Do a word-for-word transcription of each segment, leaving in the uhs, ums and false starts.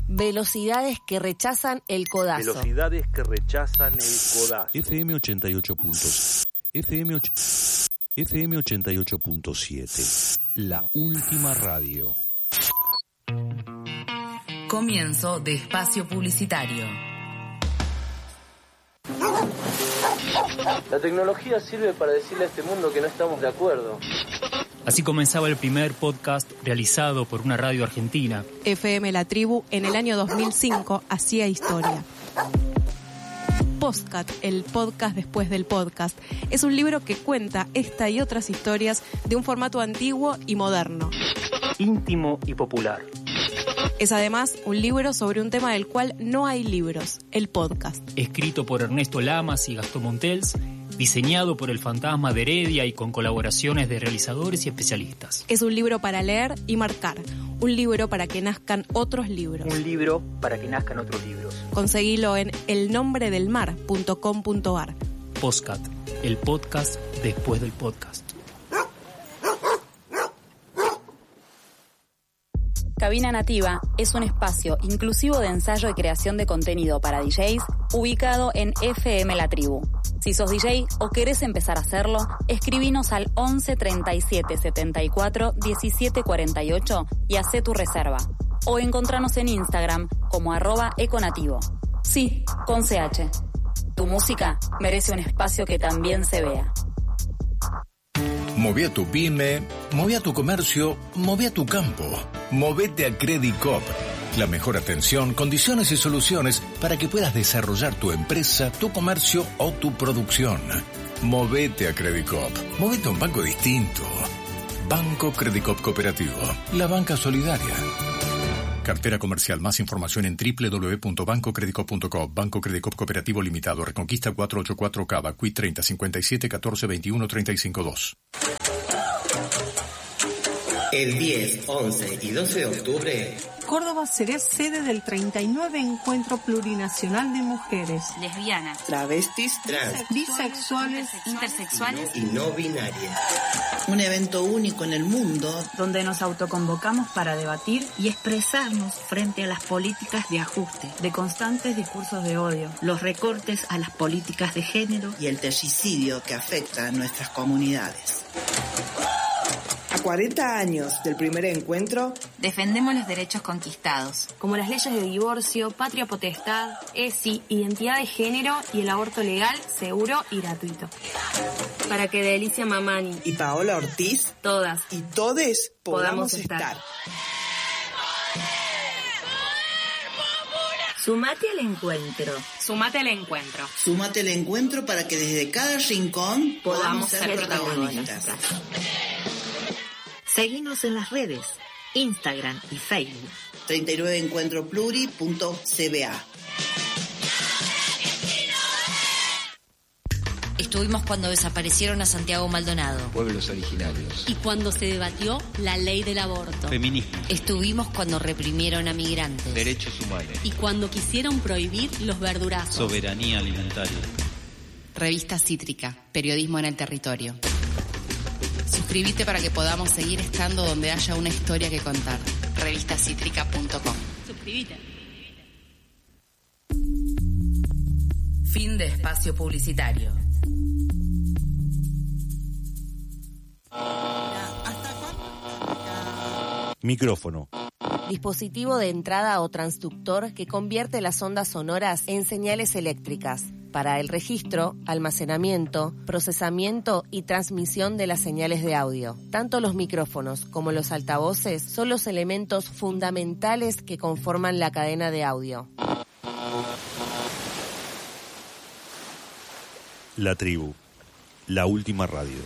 Velocidades que rechazan el codazo. Velocidades que rechazan el codazo. F M ochenta y ocho puntos. F M och... F M ochenta y ocho punto siete. La última radio. Comienzo de espacio publicitario. La tecnología sirve para decirle a este mundo que no estamos de acuerdo. Así comenzaba el primer podcast realizado por una radio argentina. F M La Tribu, en el año dos mil cinco, hacía historia. Postcat, el podcast después del podcast, es un libro que cuenta esta y otras historias de un formato antiguo y moderno. Íntimo y popular. Es además un libro sobre un tema del cual no hay libros, el podcast. Escrito por Ernesto Lamas y Gastón Montels, diseñado por el Fantasma de Heredia y con colaboraciones de realizadores y especialistas. Es un libro para leer y marcar, un libro para que nazcan otros libros. Un libro para que nazcan otros libros. Conseguilo en el nombre del mar punto com punto ar. Postcat, el podcast después del podcast. Cabina Nativa es un espacio inclusivo de ensayo y creación de contenido para D Js ubicado en F M La Tribu. Si sos D J o querés empezar a hacerlo, escribinos al once treinta y siete setenta y cuatro diecisiete cuarenta y ocho y hacé tu reserva. O encontranos en Instagram como arroba econativo. Sí, con C H. Tu música merece un espacio que también se vea. Moví a tu pyme, moví a tu comercio, moví a tu campo. Movete a Credicop. La mejor atención, condiciones y soluciones para que puedas desarrollar tu empresa, tu comercio o tu producción. Movete a Credicop. Movete a un banco distinto. Banco Credicop Cooperativo. La banca solidaria. Cartera comercial. Más información en doble u doble u doble u punto banco credicop punto com. Banco Credicop Cooperativo Limitado. Reconquista cuatrocientos ochenta y cuatro Cava. Q I treinta cincuenta y siete catorce veintiuno treinta y cinco dos. El diez, once y doce de octubre, Córdoba será sede del treinta y nueve Encuentro Plurinacional de Mujeres, lesbianas, travestis, trans, bisexuales, intersexuales y no binarias. Un evento único en el mundo donde nos autoconvocamos para debatir y expresarnos frente a las políticas de ajuste, de constantes discursos de odio, los recortes a las políticas de género y el tercidio que afecta a nuestras comunidades. A cuarenta años del primer encuentro, defendemos los derechos conquistados, como las leyes de divorcio, patria potestad, E S I, identidad de género y el aborto legal, seguro y gratuito. Para que Delicia Mamani y Paola Ortiz, todas y todes podamos, podamos estar. estar. Sumate al encuentro. Sumate al encuentro. Sumate al encuentro para que desde cada rincón podamos, podamos ser, ser protagonistas. protagonistas. Seguinos en las redes, Instagram y Facebook. treinta y nueve encuentro pluri punto c b a. Estuvimos cuando desaparecieron a Santiago Maldonado. Pueblos originarios. Y cuando se debatió la ley del aborto. Feminismo. Estuvimos cuando reprimieron a migrantes. Derechos humanos. Y cuando quisieron prohibir los verdurazos. Soberanía alimentaria. Revista Cítrica, periodismo en el territorio. Suscríbete para que podamos seguir estando donde haya una historia que contar. revista cítrica punto com. Suscríbete. Fin de espacio publicitario. Micrófono. Dispositivo de entrada o transductor que convierte las ondas sonoras en señales eléctricas para el registro, almacenamiento, procesamiento y transmisión de las señales de audio. Tanto los micrófonos como los altavoces son los elementos fundamentales que conforman la cadena de audio. La Tribu, la última radio.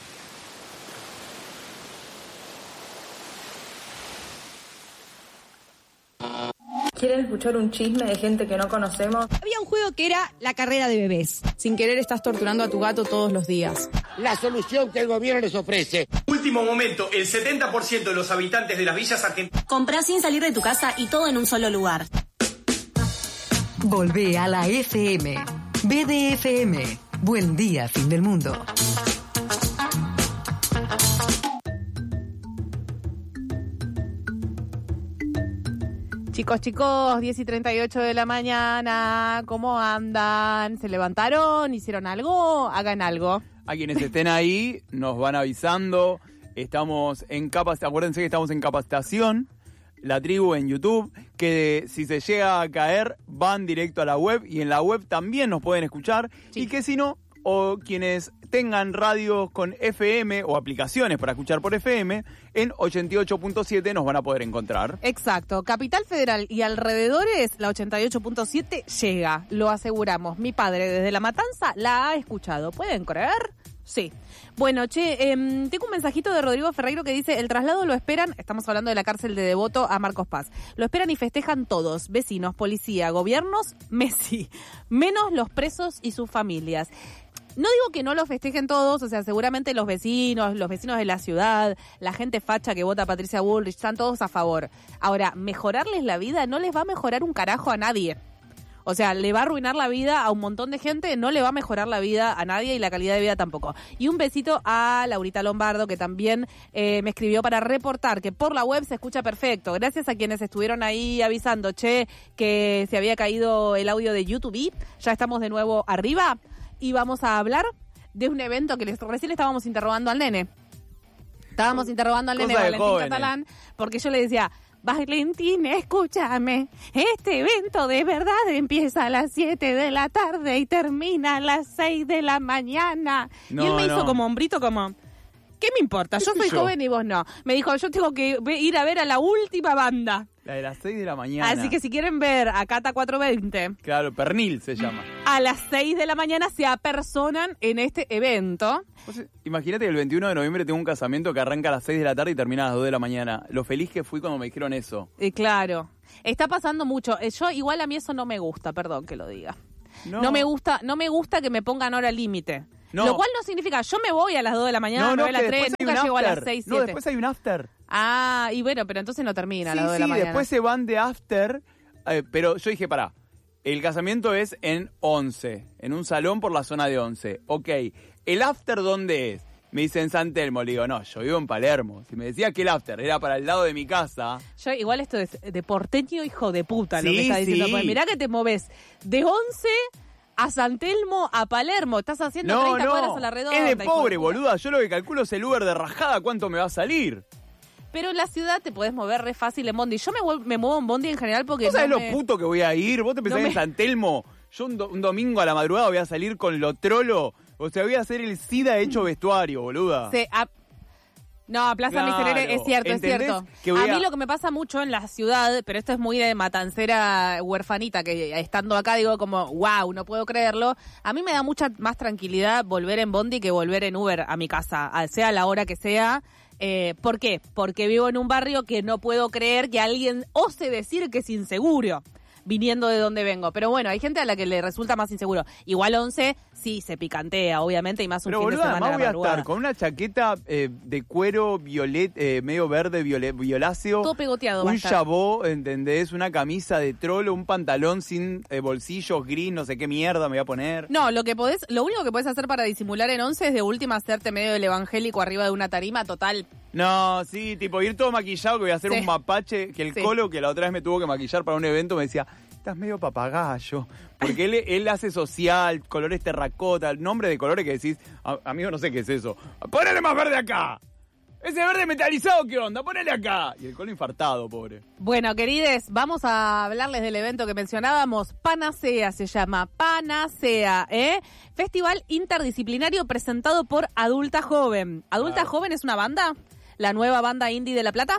¿Quieren escuchar un chisme de gente que no conocemos? Había un juego que era la carrera de bebés. Sin querer estás torturando a tu gato todos los días. La solución que el gobierno les ofrece. Último momento, el setenta por ciento de los habitantes de las villas argentinas. Comprá sin salir de tu casa y todo en un solo lugar. Volvé a la F M. B D F M. Buen día, fin del mundo. Chicos, chicos, diez y treinta y ocho de la mañana, ¿cómo andan? ¿Se levantaron? ¿Hicieron algo? Hagan algo. A quienes estén ahí, nos van avisando. Estamos en capacitación, acuérdense que estamos en capacitación, la tribu en YouTube, que si se llega a caer, van directo a la web y en la web también nos pueden escuchar. Sí. Y que si no, o quienes tengan radios con F M o aplicaciones para escuchar por F M, en ochenta y ocho punto siete nos van a poder encontrar. Exacto. Capital Federal y alrededores, la ochenta y ocho punto siete llega, lo aseguramos. Mi padre desde La Matanza la ha escuchado. ¿Pueden creer? Sí. Bueno, che, eh, tengo un mensajito de Rodrigo Ferreiro que dice, el traslado lo esperan, estamos hablando de la cárcel de Devoto a Marcos Paz, lo esperan y festejan todos, vecinos, policía, gobiernos, Messi, menos los presos y sus familias. No digo que no lo festejen todos, o sea, seguramente los vecinos, los vecinos de la ciudad, la gente facha que vota a Patricia Bullrich, están todos a favor. Ahora, mejorarles la vida no les va a mejorar un carajo a nadie. O sea, le va a arruinar la vida a un montón de gente, no le va a mejorar la vida a nadie y la calidad de vida tampoco. Y un besito a Laurita Lombardo, que también eh, me escribió para reportar que por la web se escucha perfecto. Gracias a quienes estuvieron ahí avisando, che, que se había caído el audio de YouTube. Ya estamos de nuevo arriba y vamos a hablar de un evento que les, recién le estábamos interrogando al nene. Estábamos interrogando al nene Valentín Catalán, porque yo le decía... Valentín, escúchame, este evento de verdad empieza a las siete de la tarde y termina a las seis de la mañana. No, y él me no. hizo como hombrito, como, ¿qué me importa? Yo soy yo? joven y vos no. Me dijo, yo tengo que ir a ver a la última banda. La de las seis de la mañana. Así que si quieren ver a Cata cuatrocientos veinte. Claro, Pernil se llama. A las seis de la mañana se apersonan en este evento. Imagínate que el veintiuno de noviembre tengo un casamiento que arranca a las seis de la tarde y termina a las dos de la mañana. Lo feliz que fui cuando me dijeron eso. Y claro, está pasando mucho. Yo igual a mí eso no me gusta, perdón que lo diga. No, no me gusta, no me gusta que me pongan hora límite. No. Lo cual no significa, yo me voy a las dos de la mañana, no, no, me voy a las tres, nunca llego a las seis, siete. No, después hay un after. Ah, y bueno, pero entonces no termina sí, a las dos de sí, la mañana. Sí, después se van de after, eh, pero yo dije, pará, el casamiento es en once, en un salón por la zona de once. Ok, ¿el after dónde es? Me dice en San Telmo, le digo, no, yo vivo en Palermo. Si me decía que el after era para el lado de mi casa... Yo igual esto es de porteño hijo de puta, sí, lo que está diciendo. Sí. Pues mirá que te moves de once... a San Telmo, a Palermo, estás haciendo no, treinta no, cuadras a la redonda. Es de pobre, boluda. Yo lo que calculo es el Uber de rajada, ¿cuánto me va a salir? Pero en la ciudad te podés mover re fácil en bondi. Yo me, me muevo en bondi en general porque... ¿Vos sabés no lo me... puto que voy a ir? ¿Vos te pensás no en me... San Telmo? Yo un, do, un domingo a la madrugada voy a salir con lo trolo. O sea, voy a hacer el SIDA hecho vestuario, boluda. Sí, a... No, Plaza claro, Miserere, es cierto, es cierto. A... a mí lo que me pasa mucho en la ciudad, pero esto es muy de matancera huerfanita, que estando acá digo como, wow, no puedo creerlo. A mí me da mucha más tranquilidad volver en bondi que volver en Uber a mi casa, sea la hora que sea. Eh, ¿Por qué? Porque vivo en un barrio que no puedo creer que alguien ose decir que es inseguro, viniendo de donde vengo. Pero bueno, hay gente a la que le resulta más inseguro. Igual once, sí, se picantea, obviamente, y más un pero, fin boluda, de semana de madrugada. Pero voy a estar con una chaqueta eh, de cuero violet, eh, medio verde, violet, violáceo. Todo pegoteado un va a estar. chabó, ¿entendés? Una camisa de trolo, un pantalón sin eh, bolsillos, gris, no sé qué mierda me voy a poner. No, lo que podés, lo único que podés hacer para disimular en once es de última hacerte medio del evangélico arriba de una tarima, total. No, sí, tipo ir todo maquillado, que voy a hacer sí. un mapache, que el sí. Colo, que la otra vez me tuvo que maquillar para un evento, me decía... Estás medio papagayo, porque él, él hace social, colores terracota, el nombre de colores que decís, amigo, no sé qué es eso. ¡Ponele más verde acá! Ese verde metalizado, ¿qué onda? ¡Ponele acá! Y el colo infartado, pobre. Bueno, querides, vamos a hablarles del evento que mencionábamos. Panacea se llama, Panacea, ¿eh? Festival interdisciplinario presentado por Adulta Joven. ¿Adulta claro. Joven es una banda? ¿La nueva banda indie de La Plata?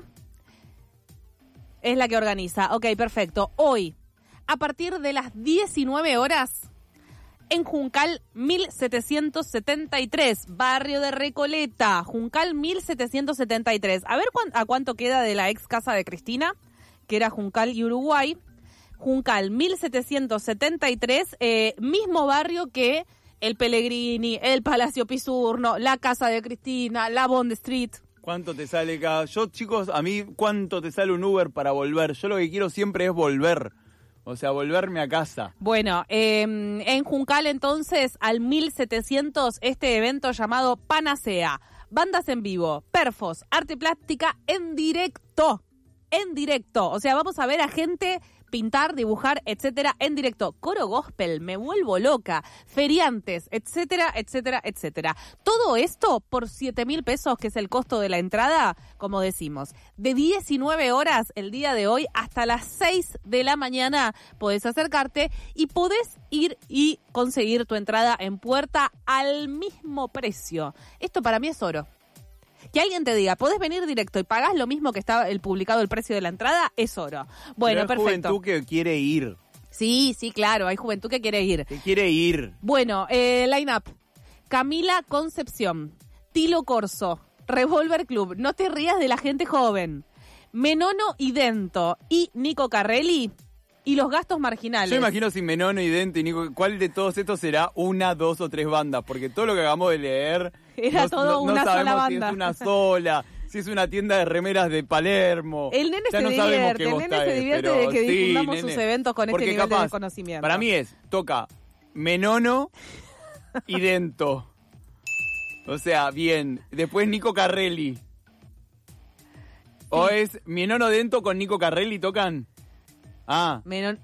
Es la que organiza. Ok, perfecto. Hoy... a partir de las diecinueve horas, en Juncal mil setecientos setenta y tres, barrio de Recoleta, Juncal mil setecientos setenta y tres. A ver cu- a cuánto queda de la ex casa de Cristina, que era Juncal y Uruguay. Juncal mil setecientos setenta y tres, eh, mismo barrio que el Pellegrini, el Palacio Pisurno, la casa de Cristina, la Bond Street. ¿Cuánto te sale acá? Yo, chicos, a mí, ¿cuánto te sale un Uber para volver? Yo lo que quiero siempre es volver. O sea, volverme a casa. Bueno, eh, en Juncal entonces, al mil setecientos, este evento llamado Panacea. Bandas en vivo, perfos, arte plástica en directo. en directo. O sea, vamos a ver a gente pintar, dibujar, etcétera, en directo. Coro gospel, me vuelvo loca. Feriantes, etcétera, etcétera, etcétera. Todo esto por siete mil pesos, que es el costo de la entrada, como decimos. De diecinueve horas el día de hoy hasta las seis de la mañana podés acercarte y podés ir y conseguir tu entrada en puerta al mismo precio. Esto para mí es oro. Que alguien te diga, podés venir directo y pagás lo mismo que estaba el publicado el precio de la entrada, es oro. Bueno, Pero hay perfecto. juventud que quiere ir. Sí, sí, claro, hay juventud que quiere ir. Que quiere ir. Bueno, eh, line-up. Camila Concepción, Tilo Corso, Revolver Club, No te rías de la gente joven, Menono y Dento y Nico Carrelli y Los Gastos Marginales. Yo imagino si Menono y Dento y Nico, ¿cuál de todos estos será una, dos o tres bandas? Porque todo lo que acabamos de leer... Era no, todo no, una no sola sabemos banda. si es una sola, si es una tienda de remeras de Palermo. El nene ya se no sabemos divierte, qué el bosta nene se es, divierte pero de que sí, difundamos nene. sus eventos con Porque este nivel capaz, de conocimiento. Para mí es, toca Menono y Dento. O sea, bien. Después Nico Carrelli. ¿O es Menono Dento con Nico Carrelli tocan? Ah. Menon...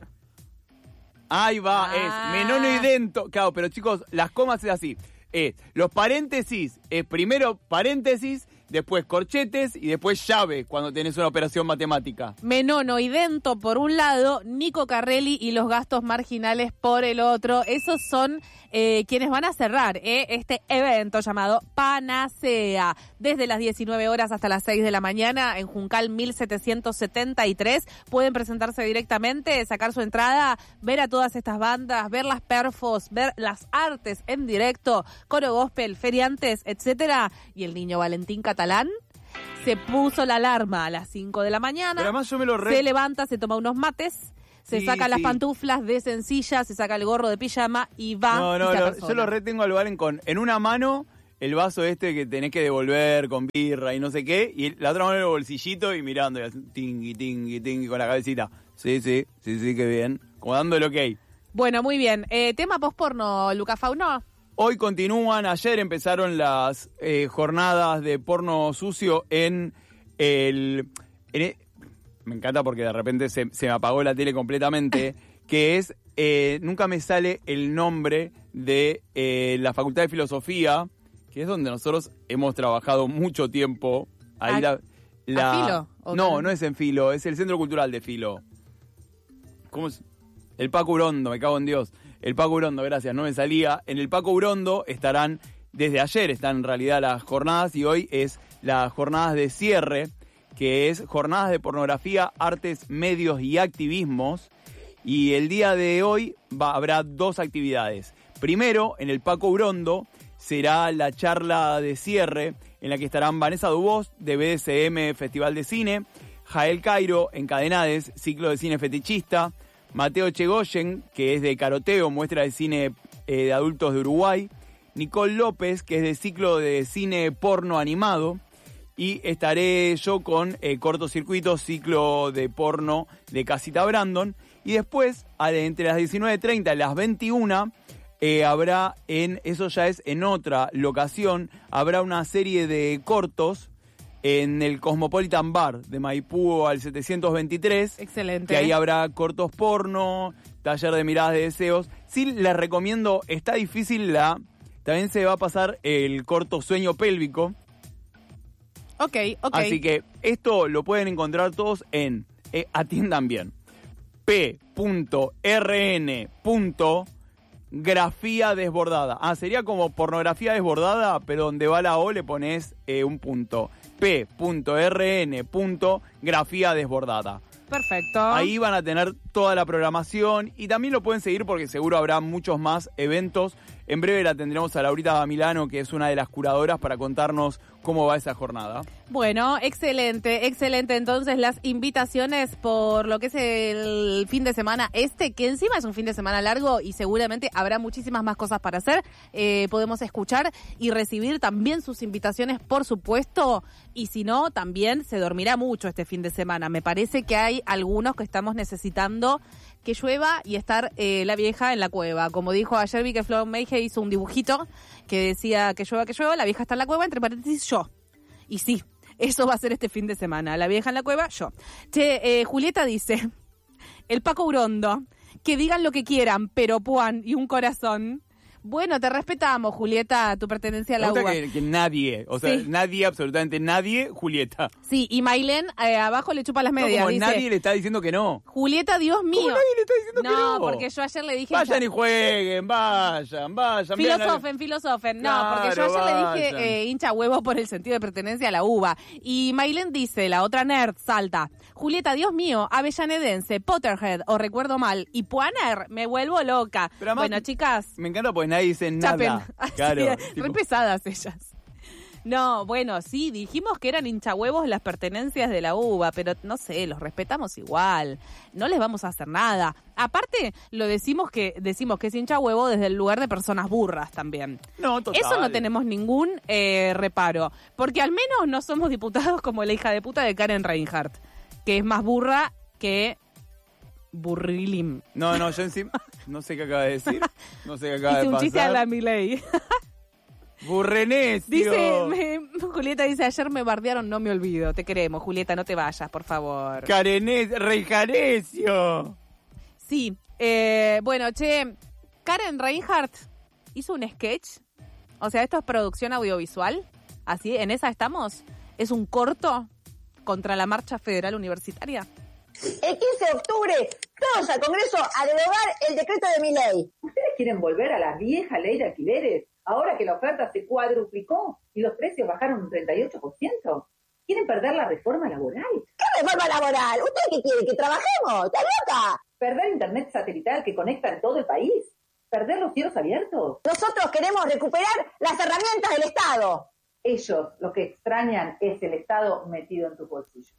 Ahí va, Ah. es Menono y Dento. Claro, pero chicos, las comas es así. Es los paréntesis, es primero paréntesis, después corchetes y después llave cuando tenés una operación matemática. Menono y Dento por un lado, Nico Carrelli y Los Gastos Marginales por el otro. Esos son eh, quienes van a cerrar eh, este evento llamado Panacea. Desde las diecinueve horas hasta las seis de la mañana en Juncal mil setecientos setenta y tres. Pueden presentarse directamente, sacar su entrada, ver a todas estas bandas, ver las perfos, ver las artes en directo, coro gospel, feriantes, etcétera. Y el niño Valentín Catalán se puso la alarma a las cinco de la mañana. Pero además yo me lo re... Se levanta, se toma unos mates, se Sí, saca las sí. pantuflas de sencilla, se saca el gorro de pijama y va. No, no, y se lo- apersona. yo lo retengo al Valen con en una mano el vaso este que tenés que devolver con birra y no sé qué, y la otra mano en el bolsillito y mirando, y así, tingui, tingui, tingui, con la cabecita. Sí, sí, sí, sí, qué bien. Como dando el ok. Bueno, muy bien. Eh, tema post-porno, Luca Fauno. Hoy continúan, ayer empezaron las eh, jornadas de porno sucio en el... en e- me encanta porque de repente se, se me apagó la tele completamente, que es, eh, nunca me sale el nombre de eh, la Facultad de Filosofía, que es donde nosotros hemos trabajado mucho tiempo. Ahí ¿A- la, la- a Filo? ¿O No, qué? no es en Filo, es el Centro Cultural de Filo. ¿Cómo es? El Paco Urondo, me cago en Dios. El Paco Urondo, gracias, no me salía. En el Paco Urondo estarán, desde ayer están en realidad las jornadas y hoy es las jornadas de cierre, que es jornadas de pornografía, artes, medios y activismos. Y el día de hoy va, habrá dos actividades. Primero, en el Paco Urondo, será la charla de cierre en la que estarán Vanessa Dubós, de B D S M Festival de Cine, Jael Cairo, Encadenades, Ciclo de Cine Fetichista, Mateo Chegoyen, que es de Caroteo, muestra de cine eh, de adultos de Uruguay, Nicole López, que es de Ciclo de Cine Porno Animado, y estaré yo con eh, Cortocircuito, Ciclo de Porno de Casita Brandon, y después, a- entre las diecinueve treinta y las veintiuna, eh, habrá, en eso ya es en otra locación, habrá una serie de cortos en el Cosmopolitan Bar de Maipú al setecientos veintitrés. Excelente. Que ahí habrá cortos porno, taller de miradas de deseos. Sí, les recomiendo, está difícil la... También se va a pasar el corto Sueño Pélvico. Ok, ok. Así que esto lo pueden encontrar todos en... eh, atiendan bien. P.rn. Desbordada. Ah, sería como pornografía desbordada, pero donde va la O le pones eh, un punto. P.rn. Grafía desbordada. Perfecto. Ahí van a tener toda la programación y también lo pueden seguir porque seguro habrá muchos más eventos. En breve la tendremos a Laurita Milano, que es una de las curadoras, para contarnos cómo va esa jornada. Bueno, excelente, excelente. Entonces, las invitaciones por lo que es el fin de semana este, que encima es un fin de semana largo y seguramente habrá muchísimas más cosas para hacer. Eh, podemos escuchar y recibir también sus invitaciones, por supuesto. Y si no, también se dormirá mucho este fin de semana. Me parece que hay algunos que estamos necesitando que llueva y estar eh, la vieja en la cueva. Como dijo ayer, vi que Flor Meige hizo un dibujito que decía que llueva, que llueva, la vieja está en la cueva, entre paréntesis yo. Y sí, Eso va a ser este fin de semana. La vieja en la cueva, yo. Che, eh, Julieta dice, el Paco Urondo, que digan lo que quieran, pero puan y un corazón. Bueno, te respetamos, Julieta, tu pertenencia a la Me gusta uva. que, que nadie, o sea, Sí. nadie, absolutamente nadie, Julieta. Sí, y Mailén eh, abajo le chupa las No, medias. como dice, nadie le está diciendo que no. Julieta, Dios mío. Como nadie le está diciendo no, que no. porque yo ayer le dije... Vayan ya- y jueguen, vayan, vayan. vean a- Filosofen, filosofen. No, Claro, porque yo ayer le vayan. dije eh, hincha huevo por el sentido de pertenencia a la uva. Y Mailén dice, la otra nerd, salta. Julieta, Dios mío, avellanedense, Potterhead, o recuerdo mal. Y Puaner, me vuelvo loca. Pero además, bueno, chicas, Me encanta porque nadie dice chapen. nada. Claro. Sí, tipo, re pesadas ellas. No, bueno, sí, dijimos que eran hinchahuevos las pertenencias de la uva, pero no sé, los respetamos igual. No les vamos a hacer nada. Aparte, lo decimos que decimos que es hinchahuevo desde el lugar de personas burras también. No, total. Eso no tenemos ningún eh, reparo, porque al menos no somos diputados como la hija de puta de Karen Reinhardt, que es más burra que burrilim. No, no, yo encima no sé qué acaba de decir. No sé qué acaba Hice de un pasar. chiste a la Milei. Burrenesio. Dice, me- Julieta dice, ayer me bardearon, no me olvido. Te queremos, Julieta, no te vayas, por favor. Carenés, Reijanesio. Sí, eh, bueno, che, Karen Reinhardt hizo un sketch. O sea, esto es producción audiovisual. Así, en esa estamos. Es un corto contra la marcha federal universitaria. El quince de octubre, todos al Congreso a derogar el decreto de Milei. ¿Ustedes quieren volver a la vieja ley de alquileres ahora que la oferta se cuadruplicó y los precios bajaron un treinta y ocho por ciento? ¿Quieren perder la reforma laboral? ¿Qué reforma laboral? ¿Usted qué quiere? ¿Que trabajemos? ¿Está loca? ¿Perder internet satelital que conecta en todo el país? ¿Perder los cielos abiertos? Nosotros queremos recuperar las herramientas del Estado. Ellos lo que extrañan es el Estado metido en tu bolsillo.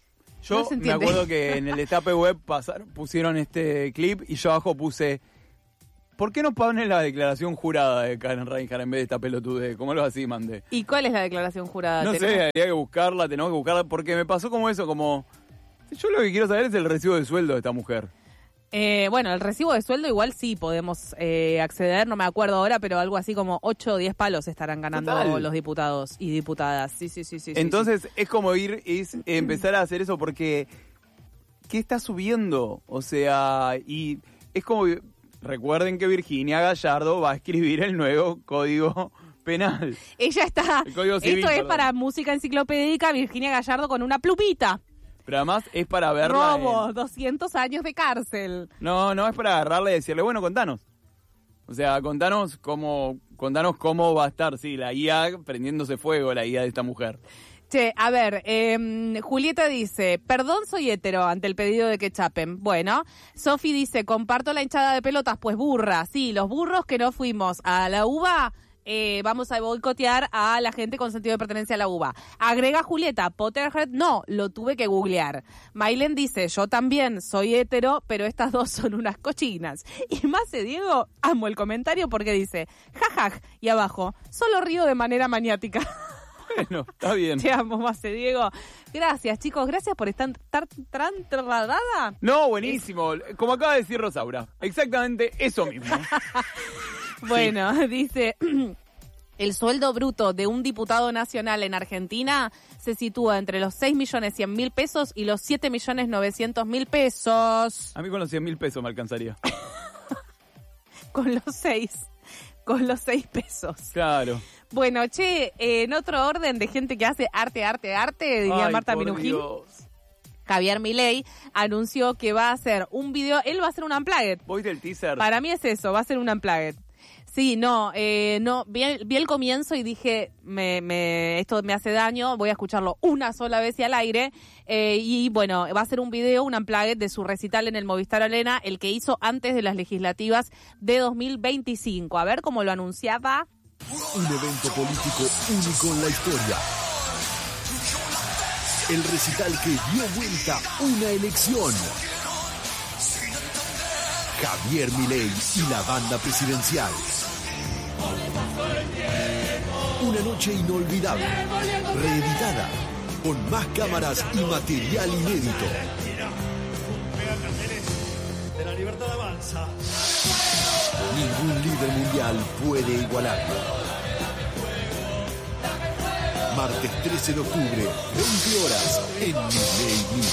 Yo No se me entiende. acuerdo que en el destape web pasaron, pusieron este clip y yo abajo puse, ¿por qué no ponen la declaración jurada de Karen Reinhardt en vez de esta pelotude? ¿Cómo lo así mandé? ¿Y cuál es la declaración jurada? No sé, ¿Tenemos? habría que buscarla, tenemos que buscarla, porque me pasó como eso, como... Yo lo que quiero saber es el recibo de sueldo de esta mujer. Eh, bueno, el recibo de sueldo igual sí podemos eh, acceder, no me acuerdo ahora, pero algo así como ocho o diez palos estarán ganando Total. los diputados y diputadas. Sí, sí, sí, sí. sí, Entonces sí. es como ir, es empezar a hacer eso porque ¿qué está subiendo? O sea, y es como, recuerden que Virginia Gallardo va a escribir el nuevo código penal. Ella está, El Código Civil, esto es perdón. para música enciclopédica, Virginia Gallardo con una plumita. Pero además es para verla. Robo, en- doscientos años de cárcel. No, no es para agarrarle y decirle, bueno, contanos. O sea, contanos cómo, contanos cómo va a estar, sí, la I A prendiéndose fuego, la I A de esta mujer. Che, a ver, eh, Julieta dice, perdón, soy hetero ante el pedido de que chapen. Bueno, Sofi dice, comparto la hinchada de pelotas, pues burra. Sí, los burros que no fuimos a la uva, eh, vamos a boicotear a la gente con sentido de pertenencia a la uva. Agrega Julieta, Potterhead, no, lo tuve que googlear. Mailen dice, yo también soy hetero, pero estas dos son unas cochinas. Y Mace Diego, amo el comentario porque dice, jajaj, y abajo, solo río de manera maniática. Bueno, está bien. Te amo, Mace Diego. Gracias, chicos. Gracias por estar tan trasladada. No, buenísimo. Como acaba de decir Rosaura. Exactamente eso mismo. Bueno, dice... El sueldo bruto de un diputado nacional en Argentina se sitúa entre los seis millones cien mil pesos y los siete millones novecientos mil pesos. A mí con los cien mil pesos me alcanzaría. Con los seis. Con los seis pesos. Claro. Bueno, che, eh, en otro orden de gente que hace arte, arte, arte, diría Ay, Marta por Minujín. Dios. Javier Milei anunció que va a hacer un video, él va a hacer un unplugged. Voy del teaser. Para mí es eso, va a ser un unplugged. Sí, no, eh, no, vi el, vi el comienzo y dije, me, me, esto me hace daño, voy a escucharlo una sola vez y al aire. Eh, y bueno, va a ser un video, un unplugged de su recital en el Movistar Arena, el que hizo antes de las legislativas de dos mil veinticinco. A ver cómo lo anunciaba. Un evento político único en la historia. El recital que dio vuelta una elección. Javier Milei y la banda presidencial. Una noche inolvidable, reeditada, con más cámaras y material inédito. De la libertad avanza. Ningún líder mundial puede igualarlo. Martes trece de octubre, veinte horas, en Milei News.